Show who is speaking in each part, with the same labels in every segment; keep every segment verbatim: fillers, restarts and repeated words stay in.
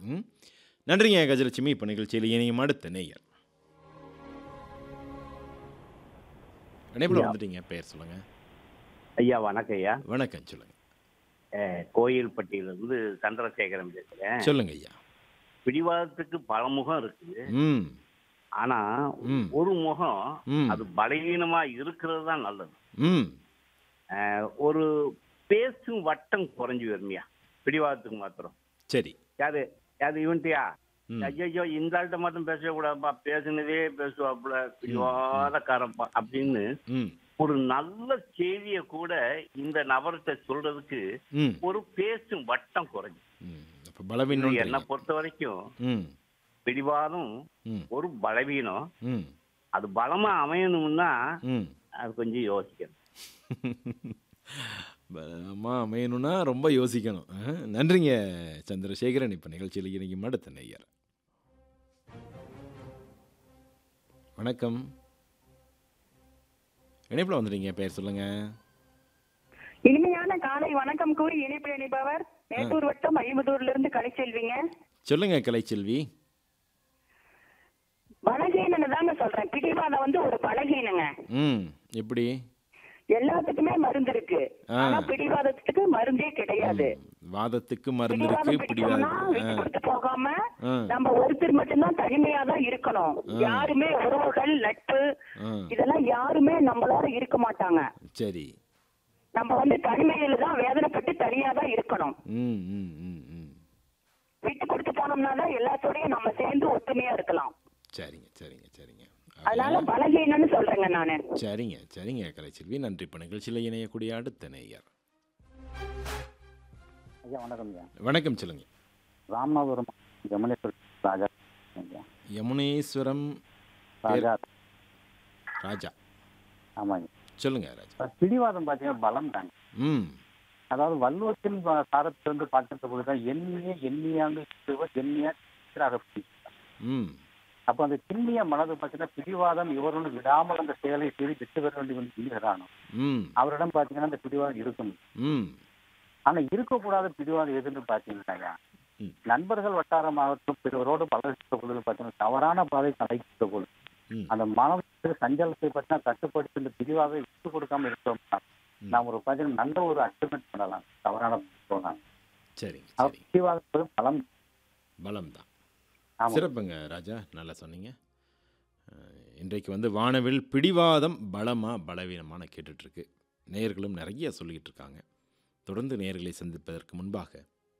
Speaker 1: ம் நன்றிங்க கஜலட்சுமி. இப்போ நிகழ்ச்சியில் இணையும் அடுத்த நேயர். இணைப்பில் வந்துட்டீங்க, பேர் சொல்லுங்கள்.
Speaker 2: ஐயா வணக்கம் ஐயா.
Speaker 1: வணக்கம், சொல்லுங்கள்.
Speaker 2: கோயில்பட்டியிலிருந்து சந்திரசேகரன் பேசுகிறேன்.
Speaker 1: சொல்லுங்க ஐயா.
Speaker 2: பிடிவாதத்துக்கு பல முகம் இருக்குது.
Speaker 1: ம்
Speaker 2: ஆனா
Speaker 1: ம்
Speaker 2: ஒரு முகம்
Speaker 1: ம்
Speaker 2: அது பலவீனமா இருக்கிறது தான் நல்லது.
Speaker 1: ம்
Speaker 2: அஹ், ஒரு பேசும் வட்டம் குறைஞ்சி வருமியா பிடிவாதத்துக்கு மாத்திரம்.
Speaker 1: சரி.
Speaker 2: யாரு யாரு இவன்ட்டியா
Speaker 1: ம்
Speaker 2: ஐயோ இந்த ஆள்கிட்ட மட்டும் பேசக்கூடாதுப்பா, பேசுனதே பேசுவாப்புல பிடிவாதக்காரப்பா அப்படின்னு
Speaker 1: ம்
Speaker 2: ஒரு நல்ல செய்தியை கூட இந்த நபர்கிட்ட சொல்றதுக்கு
Speaker 1: ம்
Speaker 2: ஒரு பேசும் வட்டம் குறைஞ்சி.
Speaker 1: ம் அப்போ பலவீனம்
Speaker 2: என்னை பொறுத்த வரைக்கும்
Speaker 1: ம்
Speaker 2: பிடிவாதம்
Speaker 1: ம்
Speaker 2: ஒரு பலவீனம்.
Speaker 1: ம்
Speaker 2: அது பலமா அமையணும்னா
Speaker 1: ம்
Speaker 2: அது கொஞ்சம் யோசிக்கணும்.
Speaker 1: பலமா அமையணும்னா ரொம்ப யோசிக்கணும். ஆ, நன்றிங்க சந்திரசேகரன். இப்போ நிகழ்ச்சியில் இணைக்கும் அடுத்த நேயர். வணக்கம், இணைப்பில் வந்துட்டீங்க, பேர் சொல்லுங்க.
Speaker 3: இனிமையான காலை வணக்கம் கூறி இணைப்பில் இணைப்பவர் மேட்டூர் வட்டம் ஐம்பதூர்ல இருந்து கலைச்செல்விங்க.
Speaker 1: சொல்லுங்க கலைச்செல்வி.
Speaker 3: பலகீனன்னு தாங்க சொல்றேன். பிடிவாதம் வந்து ஒரு பலகீனங்க.
Speaker 1: ம் எப்படி?
Speaker 3: எல்லாத்துக்குமே மருந்து இருக்கு,
Speaker 1: ஆ.
Speaker 3: ஆனா பிடிவாதத்துக்கு மருந்தே கிடையாது.
Speaker 1: வாதத்துக்கு மருந்து இருக்கு,
Speaker 3: பிடிவாதம் பிடிச்சோம்னா
Speaker 1: பிடிவாதம்.
Speaker 3: விட்டு கொடுத்து போகாம
Speaker 1: ஆ
Speaker 3: நம்ம ஒருத்தர் மட்டும்தான் தனிமையா தான் இருக்கணும். யாருமே உறவுகள் நட்பு
Speaker 1: ஆ
Speaker 3: இதெல்லாம் யாருமே நம்மளோட இருக்க மாட்டாங்க.
Speaker 1: சரி.
Speaker 3: நம்ம வந்து தனிமையில தான் வேதனைப்பட்டு தனியா தான் இருக்கணும்.
Speaker 1: ம் ம் ம் ம்
Speaker 3: விட்டு கொடுத்து போனோம்னா தான் எல்லாத்தோடையும் நம்ம சேர்ந்து ஒத்துமையா இருக்கலாம்.
Speaker 1: சரிங்க சரிங்க சரிங்க.
Speaker 3: அதனால பலகீனம்னு சொல்றேங்க நானு.
Speaker 1: சரிங்க சரிங்க கலைச்செல்வி, நன்றி. இப்போ நிகழ்ச்சியில் இணையக்கூடிய அடுத்த நேயர்.
Speaker 4: ஐயா வணக்கம் ஐயா.
Speaker 1: வணக்கம், சொல்லுங்க.
Speaker 4: ராமநாதபுரம் யமுனேஸ்வரம் ராஜா ஐயா.
Speaker 1: யமுனேஸ்வரம்
Speaker 4: ராஜா
Speaker 1: ராஜா.
Speaker 4: ஆமாங்க.
Speaker 1: சொல்லுங்க ராஜா.
Speaker 4: பிடிவாதம் பார்த்தீங்கன்னா பலம் தாங்க.
Speaker 1: ம்
Speaker 4: அதாவது வள்ளுவத்தின் ப- சாரத்திலிருந்து பார்க்கின்ற பொழுதுதான் எண்ணிய எண்ணியாங்க இருவர் எண்ணிய சீராக பிடித்தார்.
Speaker 1: ம்
Speaker 4: அப்போ அந்த சின்னிய மனது பார்த்தீங்கன்னா பிடிவாதம் இவரோடு விடாமல் அந்த செயலை செய்து வெற்றி பெற வேண்டும் என்று சொல்லுகிறானோ
Speaker 1: ம்
Speaker 4: அவரிடம் பார்த்தீங்கன்னா அந்த பிடிவாதம் இருக்கும்.
Speaker 1: ம்
Speaker 4: ஆனா இருக்கக்கூடாத பிடிவாதம் எதுன்னு பார்த்தீங்கன்னா
Speaker 1: ம்.
Speaker 4: நண்பர்கள் வட்டாரமாகட்டும் பிறவரோடு பழகின்ற பொழுது பார்த்தீங்கன்னா தவறான பாதை தலைக்கின்ற பொழுது
Speaker 1: ம்
Speaker 4: அந்த மனதிற்கு சஞ்சலத்தை பற்றினா கட்டுப்படுத்தி இந்த பிரிவாக விட்டு கொடுக்காம இருக்கோம்னா நாம் ஒரு பார்த்தீங்கன்னா நல்ல ஒரு அச்சீவ்மெண்ட் பண்ணலாம். தவறான போனாங்க
Speaker 1: சரிங்க
Speaker 4: அவர்
Speaker 1: சரி.
Speaker 4: பிடிவாதம் பலம்.
Speaker 1: பலம் தான்.
Speaker 4: ஆமா.
Speaker 1: சிறப்புங்க ராஜா, நல்லா சொன்னீங்க. அஹ், இன்றைக்கு வந்து வானவில் பிடிவாதம் பலமா பலவீனமான கேட்டுட்ருக்கு. நேயர்களும் நிறைய சொல்லிக்கிட்டு இருக்காங்க. தொடர்ந்து நேயர்களை சந்திப்பதற்கு முன்பாக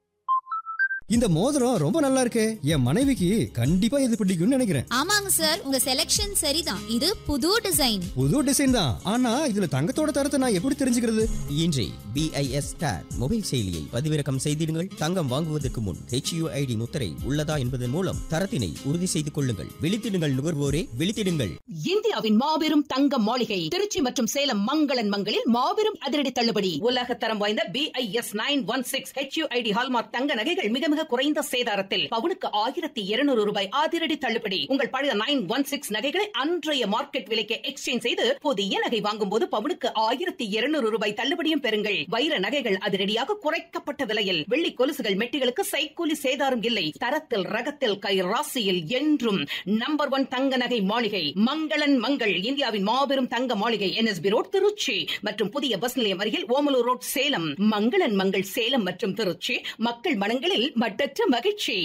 Speaker 5: இந்த மோதிரம் ரொம்ப நல்லா இருக்கே, என் மனைவிக்கு கண்டிப்பா இது பிடிக்கும்னு நினைக்கிறேன்.
Speaker 6: ஆமாங்க சார், உங்க செலக்ஷன் சரிதான். இது புது டிசைன்.
Speaker 5: புது டிசைன் தான், ஆனா இதுல தங்கத்தோட தரத்தை நான் எப்படி தெரிஞ்சுக்கிறது?
Speaker 7: இன்றே பிஐஎஸ் ஸ்டார் மொபைல் செயலியை பதிவிறக்கம் செய்திடுங்கள். தங்கம் வாங்குவதற்கு முன் ஹெச்யூஐடி முத்திரை உள்ளதா என்பதன் மூலம் தரத்தினை உறுதி செய்து கொள்ளுங்கள். விழித்திடுங்கள் நுகர்வோரே, விழித்திடுங்கள்.
Speaker 8: இந்தியாவின் மாபெரும் தங்க மாளிகை திருச்சி மற்றும் சேலம் மங்களன் மங்களில் மாபெரும் அதிரடி தள்ளுபடி. உலக தரம் வாய்ந்த BIS nine one six HUID hallmark தங்க நகைகள் மிக மிக குறைந்த சேதாரத்தில் பவுனுக்கு ஆயிரத்தி இருநூறு ரூபாய் அதிரடி தள்ளுபடி. உங்கள் பழைய நைன் ஒன் சிக்ஸ் நகைகளை அன்றைய மார்க்கெட் விலைக்கு எக்ஸ்சேஞ்ச் செய்து புதிய நகை வாங்கும் போது பவுனுக்கு ஆயிரத்தி இருநூறு ரூபாய் தள்ளுபடியும் பெறுங்கள். வைர நகைகள் அதிரடியாக குறைக்கப்பட்ட விலையில், வெள்ளி கொலுசுகள் மெட்டிகளுக்கு சைக்கூலி சேதாரம் இல்லை. தரத்தில் ரகத்தில் கை ராசியில் என்றும் நம்பர் ஒன் தங்க நகை மாளிகை மங்களன் மங்கள். இந்தியாவின் மாபெரும் தங்க மாளிகை என்எஸ்பி ரோட் திருச்சி மற்றும் புதிய பஸ் நிலையம் அருகில் ஓமலூர் ரோட் சேலம். மங்களன் மங்கள் சேலம் மற்றும் திருச்சி. மக்கள் மனங்களில் மட்டற்ற மகிழ்ச்சி.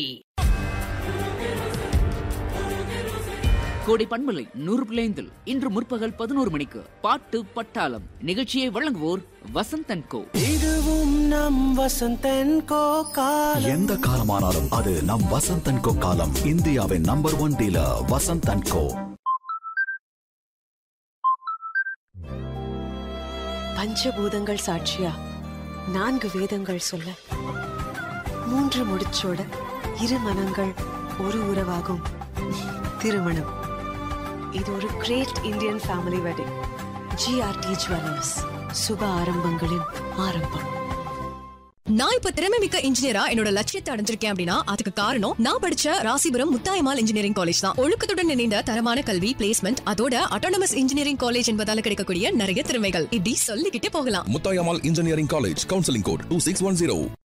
Speaker 9: கோடை பண்பலை நூறு பிள்ளைந்தில் இன்று முற்பகல் பதினோரு மணிக்கு பாட்டு பட்டாளம் நிகழ்ச்சியை வழங்குவோர் வசந்தன் கோ.
Speaker 10: இதுவும் நம் வசந்தன் கோ காலம்.
Speaker 11: எந்த காலமானாலும் அது நம் வசந்தன் கோ காலம். இந்தியாவின் நம்பர் ஒன் டீலர் வசந்தன் கோ.
Speaker 12: பஞ்சபூதங்கள் சாட்சியா நான்கு வேதங்கள் சொல்ல, மூன்று முடிச்சோட இரு மனங்கள் ஒரு உறவாகும் திருமணம். இது ஒரு great Indian family wedding. GRT jewellers, சுப ஆரம்பங்களின் ஆரம்பம்.
Speaker 13: நான் இப்ப திறமை மிக்க இன்ஜினியரா என்னோட லட்சியத்தை அடைஞ்சிருக்கேன் அப்படின்னா அதுக்கு காரணம் நான் படிச்ச ராசிபுரம் முத்தாயம்மாள் இன்ஜினியரிங் காலேஜ் தான். ஒழுக்கத்துடன் இணைந்த தரமான கல்வி, பிளேஸ்மெண்ட், அதோட அட்டானமஸ் இன்ஜினியரிங் காலேஜ் என்பதால கிடைக்கக்கூடிய நிறைய திறமைகள் இப்படி சொல்லிக்கிட்டே போகலாம்.
Speaker 14: Muthayammal engineering college, counselling code two six one zero.